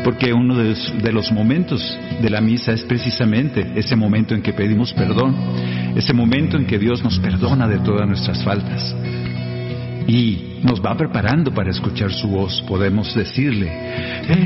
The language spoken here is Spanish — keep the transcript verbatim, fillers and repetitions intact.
porque uno de los, de los momentos de la misa es precisamente ese momento en que pedimos perdón, ese momento en que Dios nos perdona de todas nuestras faltas y nos va preparando para escuchar su voz. Podemos decirle: